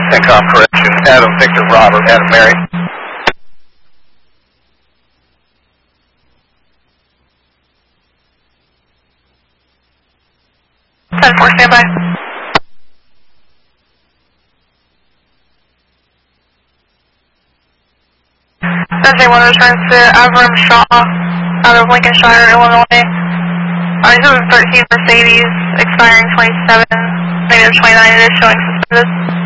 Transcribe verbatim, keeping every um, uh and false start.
Incom correction, Adam Victor Robert, Adam Mary. ten four, standby. S J one returns to Avram Shaw out of Lincolnshire, Illinois. Uh, this is a thirteen Mercedes, expiring twenty-seven, negative twenty-nine, it is showing suspended.